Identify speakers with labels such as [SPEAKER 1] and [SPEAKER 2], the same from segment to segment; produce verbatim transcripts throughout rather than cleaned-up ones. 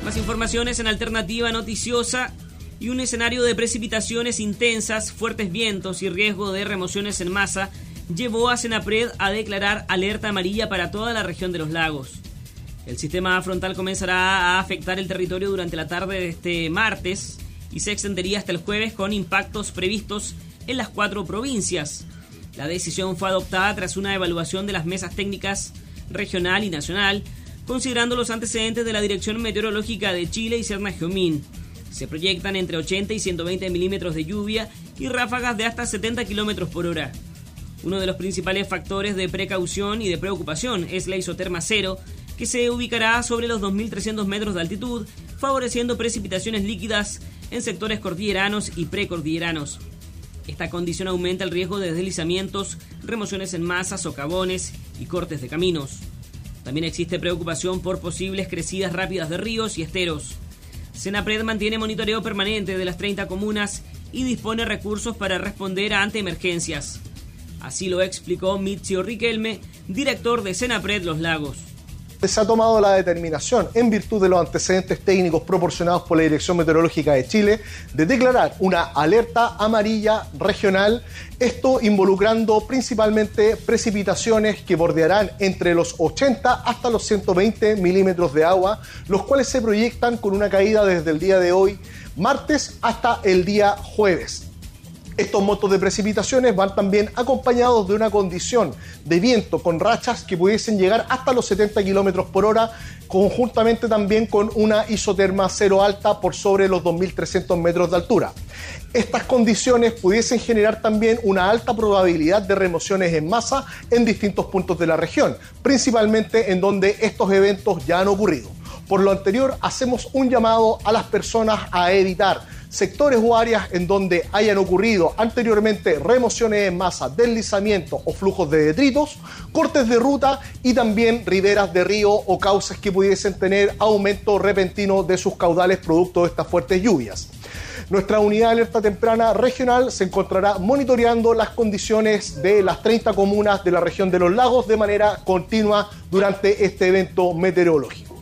[SPEAKER 1] Más informaciones en Alternativa Noticiosa. Y un escenario de precipitaciones intensas, fuertes vientos y riesgo de remociones en masa llevó a Senapred a declarar alerta amarilla para toda la región de los lagos. El sistema frontal comenzará a afectar el territorio durante la tarde de este martes y se extendería hasta el jueves con impactos previstos en las cuatro provincias. La decisión fue adoptada tras una evaluación de las mesas técnicas regional y nacional, considerando los antecedentes de la Dirección Meteorológica de Chile y Cernagiomín. Se proyectan entre ochenta y ciento veinte milímetros de lluvia y ráfagas de hasta setenta kilómetros por hora. Uno de los principales factores de precaución y de preocupación es la isoterma cero, que se ubicará sobre los dos mil trescientos metros de altitud, favoreciendo precipitaciones líquidas en sectores cordilleranos y precordilleranos. Esta condición aumenta el riesgo de deslizamientos, remociones en masa, socavones y cortes de caminos. También existe preocupación por posibles crecidas rápidas de ríos y esteros. Senapred mantiene monitoreo permanente de las treinta comunas y dispone recursos para responder ante emergencias. Así lo explicó Mitzio Riquelme, director de Senapred Los Lagos.
[SPEAKER 2] Se ha tomado la determinación, en virtud de los antecedentes técnicos proporcionados por la Dirección Meteorológica de Chile, de declarar una alerta amarilla regional, esto involucrando principalmente precipitaciones que bordearán entre los ochenta hasta los ciento veinte milímetros de agua, los cuales se proyectan con una caída desde el día de hoy, martes, hasta el día jueves. Estos montos de precipitaciones van también acompañados de una condición de viento con rachas que pudiesen llegar hasta los setenta kilómetros por hora, conjuntamente también con una isoterma cero alta por sobre los dos mil trescientos metros de altura. Estas condiciones pudiesen generar también una alta probabilidad de remociones en masa en distintos puntos de la región, principalmente en donde estos eventos ya han ocurrido. Por lo anterior, hacemos un llamado a las personas a evitar sectores o áreas en donde hayan ocurrido anteriormente remociones en masa, deslizamientos o flujos de detritos, cortes de ruta y también riberas de río o cauces que pudiesen tener aumento repentino de sus caudales producto de estas fuertes lluvias. Nuestra unidad de alerta temprana regional se encontrará monitoreando las condiciones de las treinta comunas de la región de los lagos de manera continua durante este evento meteorológico.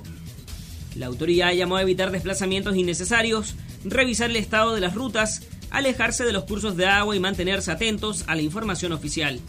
[SPEAKER 1] La autoridad llamó a evitar desplazamientos innecesarios, revisar el estado de las rutas, alejarse de los cursos de agua y mantenerse atentos a la información oficial.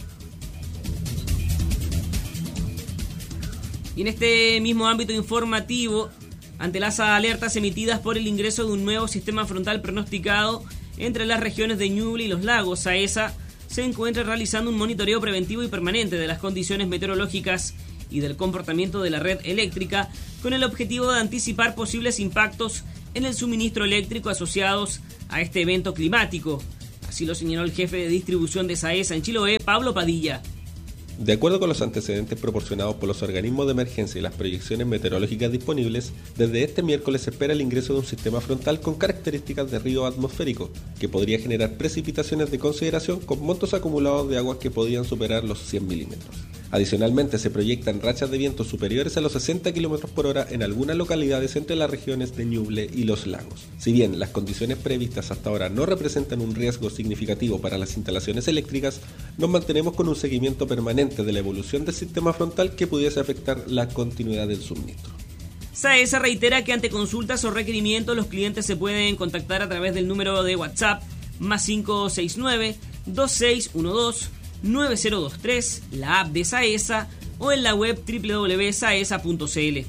[SPEAKER 1] Y en este mismo ámbito informativo, ante las alertas emitidas por el ingreso de un nuevo sistema frontal pronosticado entre las regiones de Ñuble y Los Lagos, SAESA se encuentra realizando un monitoreo preventivo y permanente de las condiciones meteorológicas y del comportamiento de la red eléctrica, con el objetivo de anticipar posibles impactos en el suministro eléctrico asociados a este evento climático. Así lo señaló el jefe de distribución de SAESA en Chiloé, Pablo Padilla.
[SPEAKER 3] De acuerdo con los antecedentes proporcionados por los organismos de emergencia y las proyecciones meteorológicas disponibles, desde este miércoles se espera el ingreso de un sistema frontal con características de río atmosférico, que podría generar precipitaciones de consideración con montos acumulados de aguas que podrían superar los cien milímetros. Adicionalmente, se proyectan rachas de viento superiores a los sesenta kilómetros por hora en algunas localidades entre las regiones de Ñuble y Los Lagos. Si bien las condiciones previstas hasta ahora no representan un riesgo significativo para las instalaciones eléctricas, nos mantenemos con un seguimiento permanente de la evolución del sistema frontal que pudiese afectar la continuidad del suministro.
[SPEAKER 1] SAESA reitera que ante consultas o requerimientos los clientes se pueden contactar a través del número de WhatsApp más cinco seis nueve, dos seis uno dos, nueve cero dos tres, la app de SAESA o en la web doble u doble u doble u punto saesa punto c l.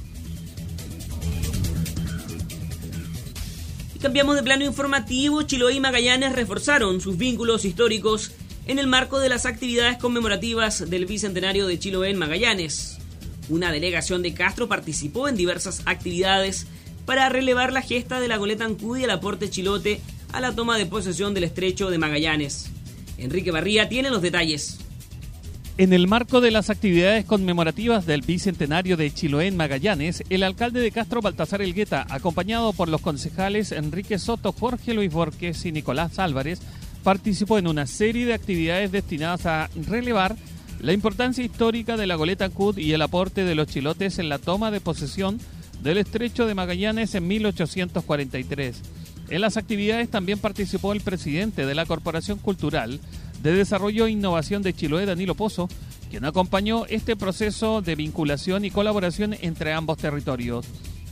[SPEAKER 1] Y cambiamos de plano informativo. Chiloé y Magallanes reforzaron sus vínculos históricos en el marco de las actividades conmemorativas del Bicentenario de Chiloé en Magallanes. Una delegación de Castro participó en diversas actividades para relevar la gesta de la goleta Ancud y el aporte chilote a la toma de posesión del estrecho de Magallanes. Enrique Barría tiene los detalles.
[SPEAKER 4] En el marco de las actividades conmemorativas del Bicentenario de Chiloé en Magallanes, el alcalde de Castro, Baltasar Elgueta, acompañado por los concejales Enrique Soto, Jorge Luis Borges y Nicolás Álvarez, participó en una serie de actividades destinadas a relevar la importancia histórica de la goleta Ancud y el aporte de los chilotes en la toma de posesión del estrecho de Magallanes en mil ochocientos cuarenta y tres. En las actividades también participó el presidente de la Corporación Cultural de Desarrollo e Innovación de Chiloé, Danilo Pozo, quien acompañó este proceso de vinculación y colaboración entre ambos territorios.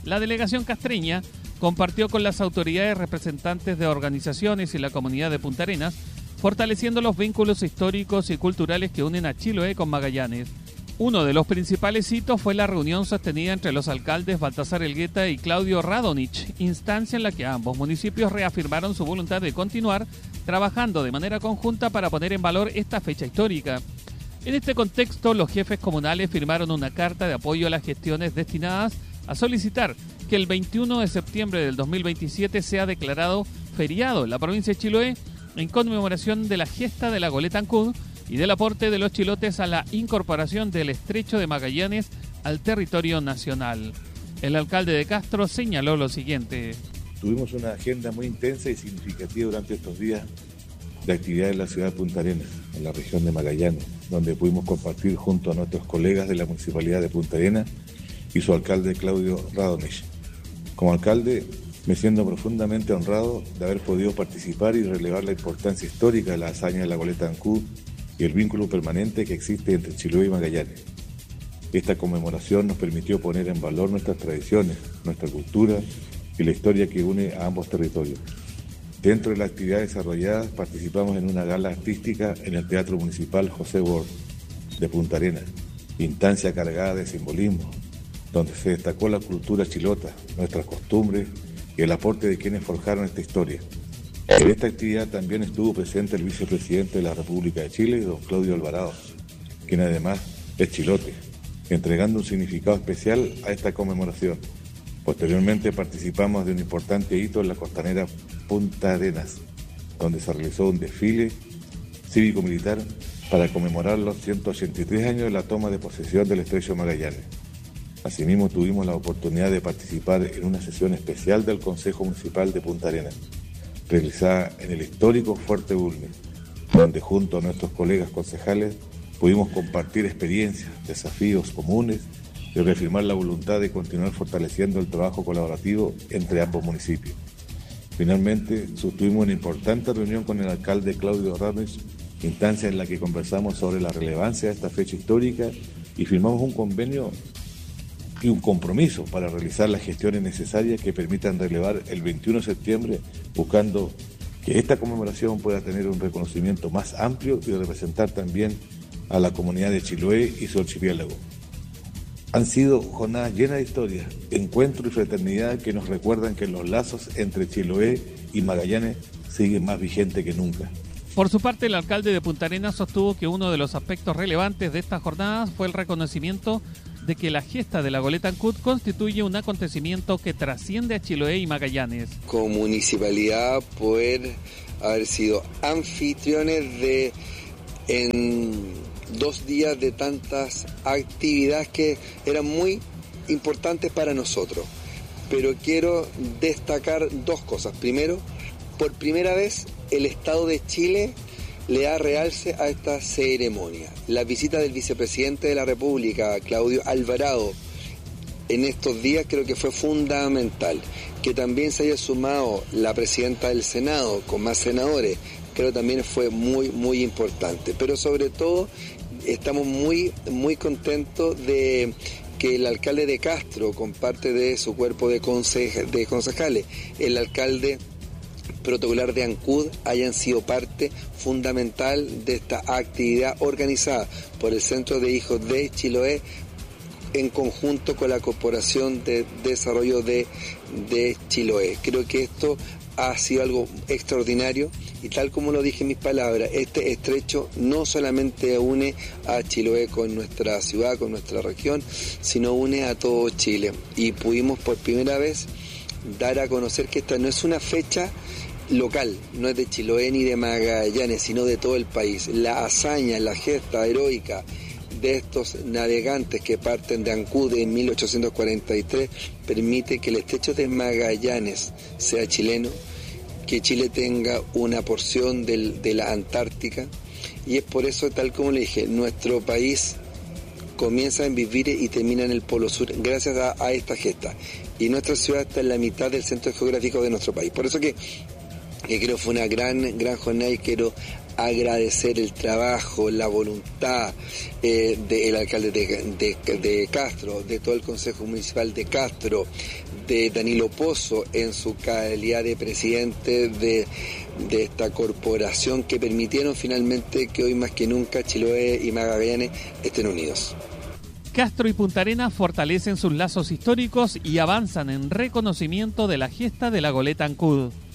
[SPEAKER 4] La delegación castreña compartió con las autoridades representantes de organizaciones y la comunidad de Punta Arenas, fortaleciendo los vínculos históricos y culturales que unen a Chiloé con Magallanes. Uno de los principales hitos fue la reunión sostenida entre los alcaldes Baltasar Elgueta y Claudio Radonich, instancia en la que ambos municipios reafirmaron su voluntad de continuar trabajando de manera conjunta para poner en valor esta fecha histórica. En este contexto, los jefes comunales firmaron una carta de apoyo a las gestiones destinadas a solicitar que el veintiuno de septiembre del dos mil veintisiete sea declarado feriado en la provincia de Chiloé en conmemoración de la gesta de la Goleta Ancud y del aporte de los chilotes a la incorporación del Estrecho de Magallanes al territorio nacional. El alcalde de Castro señaló lo siguiente.
[SPEAKER 5] Tuvimos una agenda muy intensa y significativa durante estos días de actividad en la ciudad de Punta Arenas, en la región de Magallanes, donde pudimos compartir junto a nuestros colegas de la Municipalidad de Punta Arenas y su alcalde Claudio Radonich. Como alcalde, me siento profundamente honrado de haber podido participar y relevar la importancia histórica de la hazaña de la Goleta Ancud y el vínculo permanente que existe entre Chiloé y Magallanes. Esta conmemoración nos permitió poner en valor nuestras tradiciones, nuestra cultura y la historia que une a ambos territorios. Dentro de la actividad desarrollada, participamos en una gala artística en el Teatro Municipal José Ward de Punta Arenas, instancia cargada de simbolismo, donde se destacó la cultura chilota, nuestras costumbres y el aporte de quienes forjaron esta historia. En esta actividad también estuvo presente el vicepresidente de la República de Chile, don Claudio Alvarado, quien además es chilote, entregando un significado especial a esta conmemoración. Posteriormente participamos de un importante hito en la costanera Punta Arenas, donde se realizó un desfile cívico-militar para conmemorar los ciento ochenta y tres años de la toma de posesión del Estrecho de Magallanes. Asimismo, tuvimos la oportunidad de participar en una sesión especial del Consejo Municipal de Punta Arenas, realizada en el histórico Fuerte Bulnes, donde junto a nuestros colegas concejales pudimos compartir experiencias, desafíos comunes y reafirmar la voluntad de continuar fortaleciendo el trabajo colaborativo entre ambos municipios. Finalmente, sostuvimos una importante reunión con el alcalde Claudio Radonich, instancia en la que conversamos sobre la relevancia de esta fecha histórica y firmamos un convenio y un compromiso para realizar las gestiones necesarias que permitan relevar el veintiuno de septiembre, buscando que esta conmemoración pueda tener un reconocimiento más amplio y representar también a la comunidad de Chiloé y su archipiélago. Han sido jornadas llenas de historia, encuentro y fraternidad que nos recuerdan que los lazos entre Chiloé y Magallanes siguen más vigentes que nunca.
[SPEAKER 4] Por su parte, el alcalde de Punta Arenas sostuvo que uno de los aspectos relevantes de estas jornadas fue el reconocimiento de que la gesta de la Goleta Ancud constituye un acontecimiento que trasciende a Chiloé y Magallanes.
[SPEAKER 6] Como municipalidad, poder haber sido anfitriones de en dos días de tantas actividades que eran muy importantes para nosotros. Pero quiero destacar dos cosas. Primero, por primera vez el Estado de Chile le da realce a esta ceremonia. La visita del vicepresidente de la República, Claudio Alvarado, en estos días creo que fue fundamental. Que también se haya sumado la presidenta del Senado con más senadores, creo también fue muy, muy importante. Pero sobre todo, estamos muy, muy contentos de que el alcalde de Castro, con parte de su cuerpo de, conceja, de concejales, el alcalde protocolar de Ancud hayan sido parte fundamental de esta actividad organizada por el Centro de Hijos de Chiloé en conjunto con la Corporación de Desarrollo de, de Chiloé. Creo que esto ha sido algo extraordinario y tal como lo dije en mis palabras, este estrecho no solamente une a Chiloé con nuestra ciudad, con nuestra región, sino une a todo Chile. Y pudimos por primera vez dar a conocer que esta no es una fecha local, no es de Chiloé ni de Magallanes, sino de todo el país. La hazaña, la gesta heroica de estos navegantes que parten de Ancud en mil ochocientos cuarenta y tres permite que el estrecho de Magallanes sea chileno, que Chile tenga una porción del, de la Antártica, y es por eso, tal como le dije, nuestro país comienza en vivir y termina en el Polo Sur gracias a, a esta gesta, y nuestra ciudad está en la mitad del centro geográfico de nuestro país. Por eso que que creo fue una gran gran jornada y quiero agradecer el trabajo, la voluntad eh, del alcalde de, de, de Castro, de todo el Consejo Municipal de Castro, de Danilo Pozo en su calidad de presidente de, de esta corporación, que permitieron finalmente que hoy más que nunca Chiloé y Magallanes estén unidos.
[SPEAKER 4] Castro y Punta Arenas fortalecen sus lazos históricos y avanzan en reconocimiento de la gesta de la goleta Ancud.